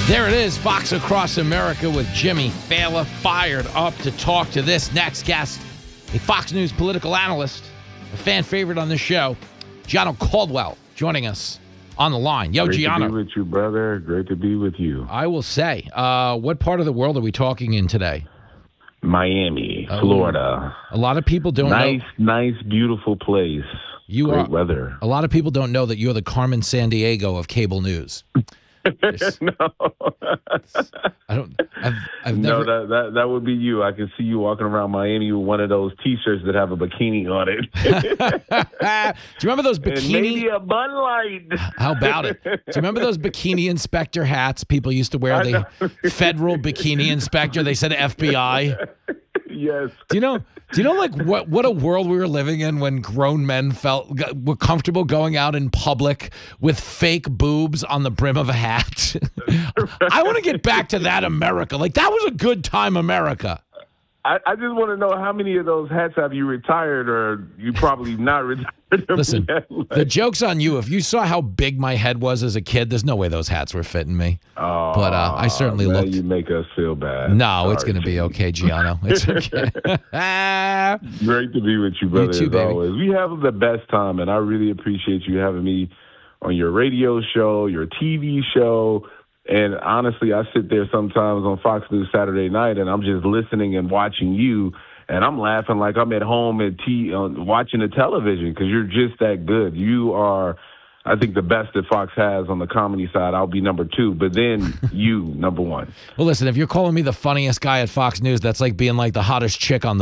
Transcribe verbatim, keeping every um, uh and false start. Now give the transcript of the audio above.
There it is, Fox Across America with Jimmy Failla, fired up to talk to this next guest, a Fox News political analyst, a fan favorite on this show, Gianno Caldwell, joining us on the line. Yo, Great Gianno. to be with you, brother. Great to be with you. I will say, uh, what part of the world are we talking in today? Miami, Oh, Florida. A lot of people don't nice, know. Nice, nice, beautiful place. You Great are, weather. A lot of people don't know that you're the Carmen Sandiego of cable news. no. I don't. I've, I've no, never. that, that that would be you. I can see you walking around Miami with one of those T-shirts that have a bikini on it. Do you remember those bikini? And maybe a Bud Light. How about it? Do you remember those bikini inspector hats people used to wear? The federal bikini inspector. They said F B I. Yes. Do you know? Do you know like what what a world we were living in when grown men felt were comfortable going out in public with fake boobs on the brim of a hat? I want to get back to that America. Like that was a good time, America. I, I just want to know how many of those hats have you retired, or you probably not retired. Listen, yet. Like, the joke's on you. If you saw how big my head was as a kid, there's no way those hats were fitting me. Oh, but uh, I certainly man, looked. You make us feel bad. No, Sorry, it's going to be okay, Gianno. It's okay. Great to be with you, brother. You too, as baby. always. We have the best time, and I really appreciate you having me on your radio show, your T V show. And honestly, I sit there sometimes on Fox News Saturday night, and I'm just listening and watching you, and I'm laughing like I'm at home at t- uh, watching the television because you're just that good. You are, I think, the best that Fox has on the comedy side. I'll be number two, but then you, number one. Well, listen, if you're calling me the funniest guy at Fox News, that's like being like the hottest chick on the